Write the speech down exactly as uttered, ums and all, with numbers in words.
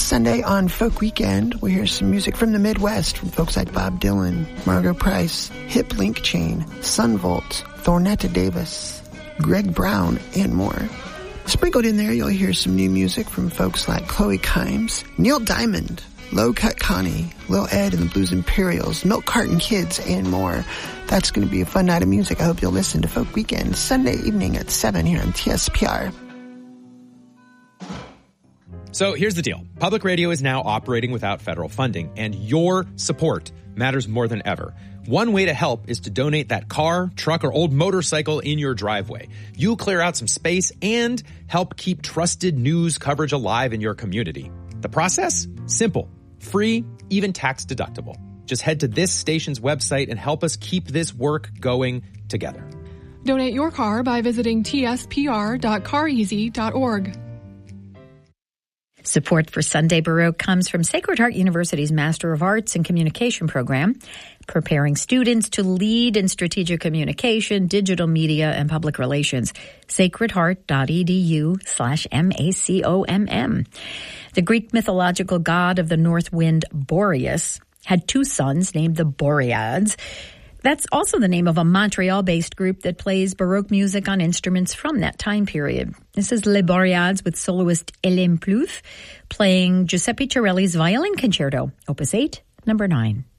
Sunday on Folk Weekend, we hear some music from the Midwest from folks like Bob Dylan, Margot Price, Hip Link Chain, Sunvolt, Thornetta Davis, Greg Brown, and more. Sprinkled in there, you'll hear some new music from folks like Chloe Kimes, Neil Diamond, Low Cut Connie, Lil Ed and the Blues Imperials, Milk Carton Kids, and more. That's going to be a fun night of music. I hope you'll listen to Folk Weekend Sunday evening at seven here on T S P R. So here's the deal. Public radio is now operating without federal funding, and your support matters more than ever. One way to help is to donate that car, truck, or old motorcycle in your driveway. You'll clear out some space and help keep trusted news coverage alive in your community. The process? Simple, free, even tax deductible. Just head to this station's website and help us keep this work going together. Donate your car by visiting T S P R dot car easy dot org. Support for Sunday Baroque comes from Sacred Heart University's Master of Arts in Communication program, preparing students to lead in strategic communication, digital media, and public relations. sacredheart.edu slash M-A-C-O-M-M. The Greek mythological god of the north wind, Boreas, had two sons named the Boreads. That's also the name of a Montreal-based group that plays Baroque music on instruments from that time period. This is Les Boreads with soloist Hélène Plouffe playing Giuseppe Torelli's Violin Concerto, Opus eight, number nine.